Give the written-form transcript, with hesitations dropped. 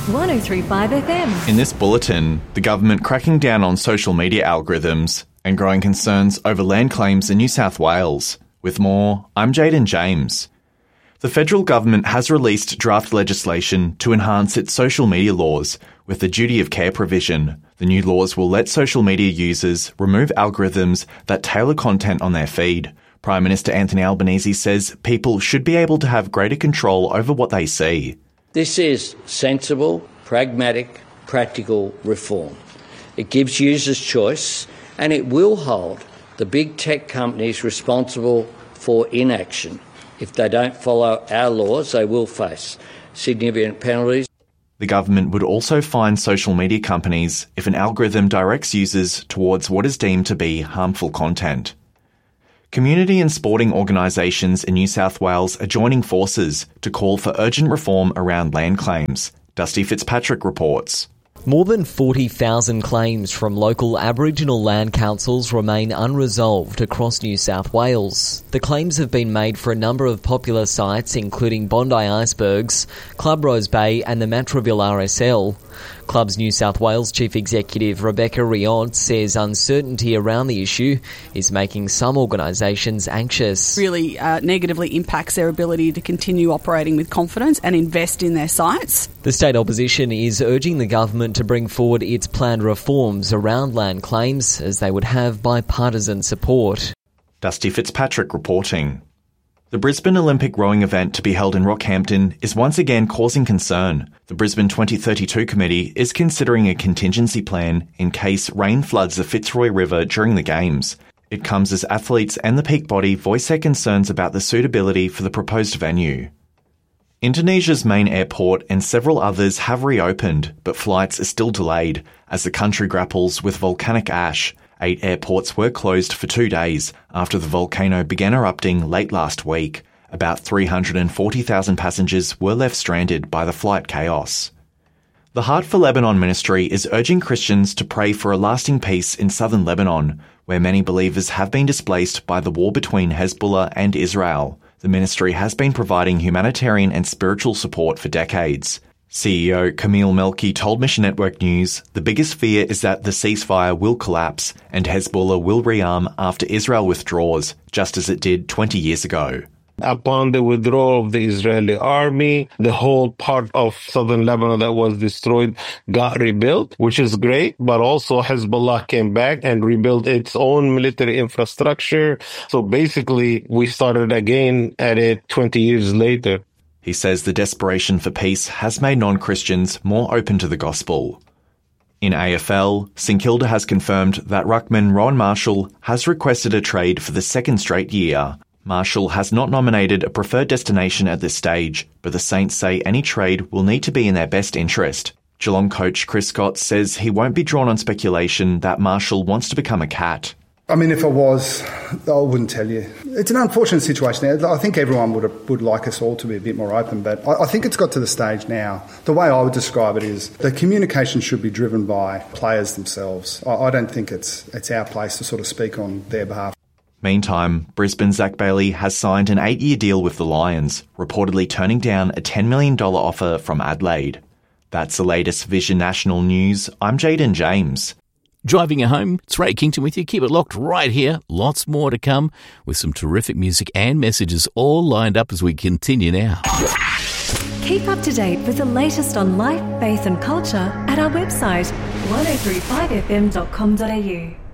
103.5 FM. In this bulletin, the government cracking down on social media algorithms and growing concerns over land claims in New South Wales. With more, I'm Jaden James. The federal government has released draft legislation to enhance its social media laws with the duty of care provision. The new laws will let social media users remove algorithms that tailor content on their feed. Prime Minister Anthony Albanese says people should be able to have greater control over what they see. This is sensible, pragmatic, practical reform. It gives users choice and it will hold the big tech companies responsible for inaction. If they don't follow our laws, they will face significant penalties. The government would also fine social media companies if an algorithm directs users towards what is deemed to be harmful content. Community and sporting organisations in New South Wales are joining forces to call for urgent reform around land claims. Dusty Fitzpatrick reports. More than 40,000 claims from local Aboriginal land councils remain unresolved across New South Wales. The claims have been made for a number of popular sites including Bondi Icebergs, Club Rose Bay and the Matraville RSL. Club's New South Wales Chief Executive Rebecca Riont says uncertainty around the issue is making some organisations anxious. Really negatively impacts their ability to continue operating with confidence and invest in their sites. The state opposition is urging the government to bring forward its planned reforms around land claims as they would have bipartisan support. Dusty Fitzpatrick reporting. The Brisbane Olympic rowing event to be held in Rockhampton is once again causing concern. The Brisbane 2032 committee is considering a contingency plan in case rain floods the Fitzroy River during the Games. It comes as athletes and the peak body voice their concerns about the suitability for the proposed venue. Indonesia's main airport and several others have reopened, but flights are still delayed as the country grapples with volcanic ash. 8 airports were closed for 2 days after the volcano began erupting late last week. About 340,000 passengers were left stranded by the flight chaos. The Heart for Lebanon ministry is urging Christians to pray for a lasting peace in southern Lebanon, where many believers have been displaced by the war between Hezbollah and Israel. The ministry has been providing humanitarian and spiritual support for decades. CEO Camille Melki told Mission Network News the biggest fear is that the ceasefire will collapse and Hezbollah will rearm after Israel withdraws, just as it did 20 years ago. Upon the withdrawal of the Israeli army, the whole part of southern Lebanon that was destroyed got rebuilt, which is great, but also Hezbollah came back and rebuilt its own military infrastructure. So basically, we started again at it 20 years later. He says the desperation for peace has made non-Christians more open to the gospel. In AFL, St Kilda has confirmed that ruckman Rowan Marshall has requested a trade for the second straight year. Marshall has not nominated a preferred destination at this stage, but the Saints say any trade will need to be in their best interest. Geelong coach Chris Scott says he won't be drawn on speculation that Marshall wants to become a Cat. I mean, if I was, I wouldn't tell you. It's an unfortunate situation. I think everyone would like us all to be a bit more open, but I think it's got to the stage now. The way I would describe it is the communication should be driven by players themselves. I don't think it's our place to sort of speak on their behalf. Meantime, Brisbane's Zach Bailey has signed an 8-year deal with the Lions, reportedly turning down a $10 million offer from Adelaide. That's the latest Vision National News. I'm Jaden James. Driving you home, it's Ray Kington with you. Keep it locked right here. Lots more to come with some terrific music and messages all lined up as we continue now. Keep up to date with the latest on life, faith and culture at our website 1035fm.com.au.